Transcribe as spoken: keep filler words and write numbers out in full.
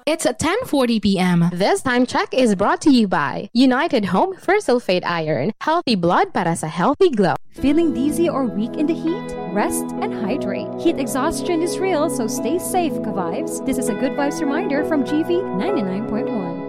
It's at ten forty p.m. This time check is brought to you by United Home First Sulfate Iron. Healthy blood para sa healthy glow. Feeling dizzy or weak in the heat? Rest and hydrate. Heat exhaustion is real, so stay safe, ka-vibes. This is a Good Vibes reminder from G V ninety-nine point one.